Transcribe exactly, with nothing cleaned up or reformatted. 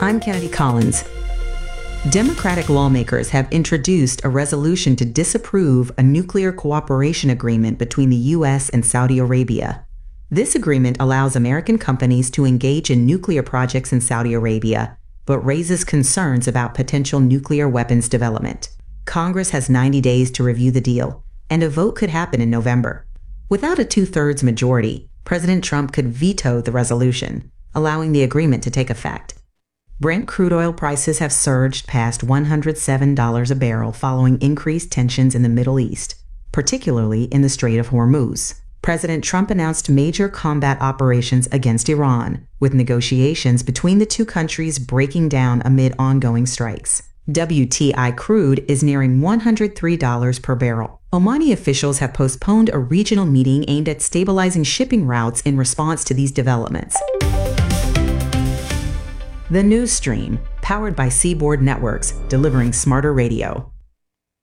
I'm Kennedy Collins. Democratic lawmakers have introduced a resolution to disapprove a nuclear cooperation agreement between the U S and Saudi Arabia. This agreement allows American companies to engage in nuclear projects in Saudi Arabia, but raises concerns about potential nuclear weapons development. Congress has ninety days to review the deal, and a vote could happen in November. Without a two-thirds majority, President Trump could veto the resolution, allowing the agreement to take effect. Brent crude oil prices have surged past one hundred seven dollars a barrel following increased tensions in the Middle East, particularly in the Strait of Hormuz. President Trump announced major combat operations against Iran, with negotiations between the two countries breaking down amid ongoing strikes. W T I crude is nearing one hundred three dollars per barrel. Omani officials have postponed a regional meeting aimed at stabilizing shipping routes in response to these developments. The News Stream, powered by Seaboard Networks, delivering smarter radio.